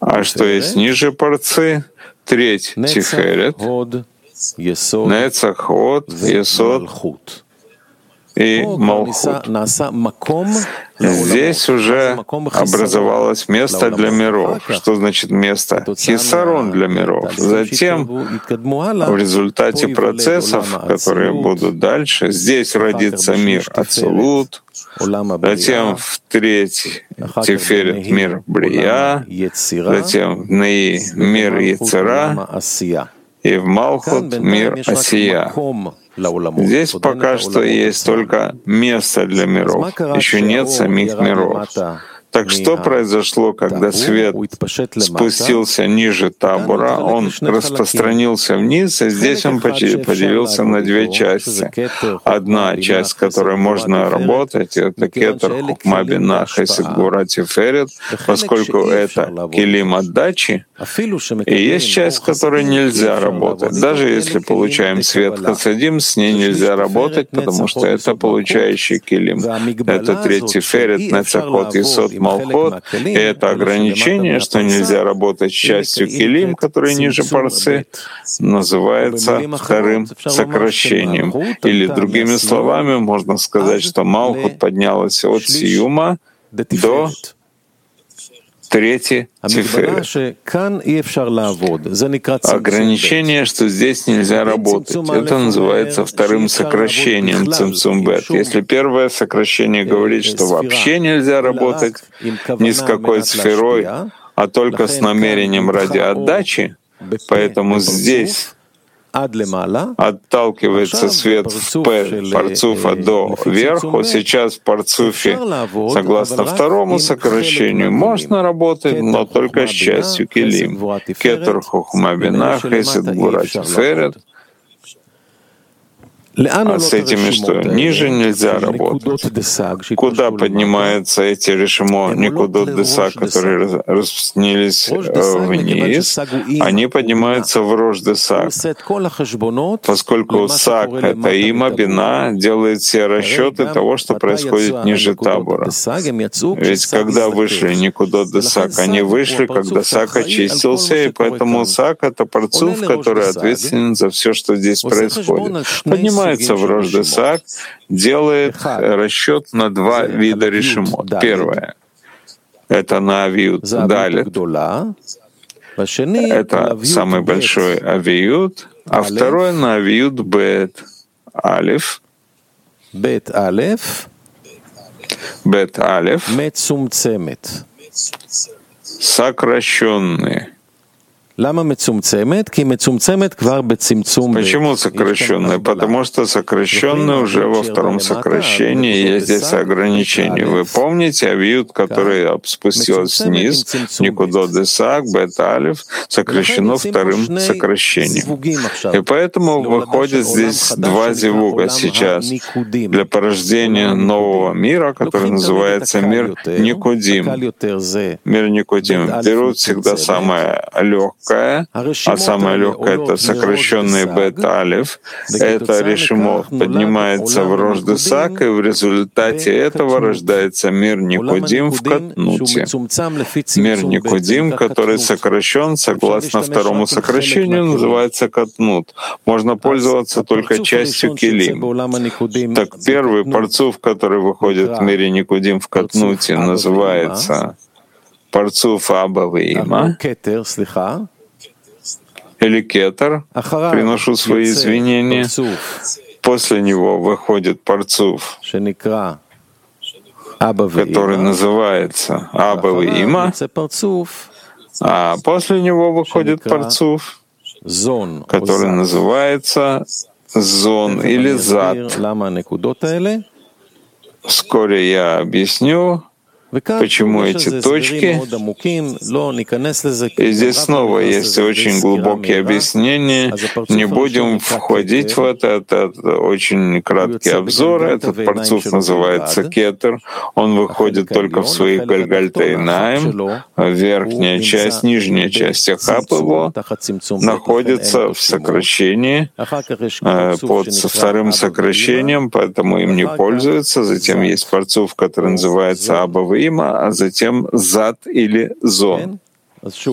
А что есть ниже парцы? Треть Тиферет, Нецах, Ход, Есод и Малхут. Здесь уже образовалось место для миров. Что значит место? Хисарон для миров. Затем, в результате процессов, которые будут дальше, здесь родится мир Ацилут, затем в треть Тиферет мир Брия, затем в Неи мир Ецера и в Малхут мир Асия. Здесь пока что есть только место для миров, еще нет самих миров. Так что произошло, когда свет спустился ниже табора, он распространился вниз, и здесь он поделился на две части. Одна часть, с которой можно работать, это кетер, хукма, бина, хесед, гвура, тиферет, поскольку это килим отдачи, и есть часть, с которой нельзя работать. Даже если получаем свет хасадим, с ней нельзя работать, потому что это получающий килим. Это третий тиферет, нецах, ход, есод, Малхот, и это ограничение, что нельзя работать с частью килим, который ниже парцы, называется вторым сокращением. Или другими словами, можно сказать, что Малхут поднялась от сиюма до третий Тиферет. Ограничение, что здесь нельзя работать. Это называется вторым сокращением Цимцум Бет. Если первое сокращение говорит, что вообще нельзя работать ни с какой сферой, а только с намерением ради отдачи, поэтому здесь отталкивается свет в П парцуфа до верху. Сейчас в парцуфе, согласно второму сокращению, можно работать, но только с частью килим. Кетер, хухма, бина, хесед, гвура, тиферет. А с этими что? Ниже нельзя работать. Куда поднимаются эти решимо никудот деса, которые распространились вниз? Они поднимаются в рож десак. Поскольку сак — это има, бина, делает все расчеты того, что происходит ниже табора. Ведь когда вышли никудот десак, они вышли, когда сак очистился, и поэтому сак — это парцуф, который ответственен за все, что здесь происходит. Поднимается в рож десак, делает расчет на два вида решимот. Первое — это на авиют далит, это самый большой авиют, а второе — на авиют бет алиф, сокращенные. Почему сокращенные? Потому что сокращенные уже во втором сокращении, есть здесь ограничения. Вы помните, авиют, который спустился вниз, никудот десак, бет алиф, сокращено вторым сокращением. И поэтому выходит здесь два зивуга сейчас для порождения нового мира, который называется мир Никудим. Мир Никудим. Берут всегда самое легкое, а самое легкое — это сокращенный бет-алиф. Это решимот поднимается в рож десак, и в результате этого рождается мир Никудим в Катнуте. Мир Никудим, который сокращен согласно второму сокращению, называется Катнут. Можно пользоваться только частью килим. Так первый парцуф, который выходит в мире Никудим в Катнуте, называется парцуф Аба веима, или кетер, приношу свои извинения. После него выходит парцуф, который называется Аба веима, а после него выходит парцуф, который называется Зон или Зад. Вскоре я объясню, почему эти точки. И здесь снова есть очень глубокие объяснения. Не будем входить в это очень краткий обзор. Этот парцуф называется кетер. Он выходит только в своих гальгальтейнаем. Верхняя часть, нижняя часть ахап его находится в сокращении под вторым сокращением, поэтому им не пользуются. Затем есть парцуф, который называется Аба веима, а затем Зад или Зон.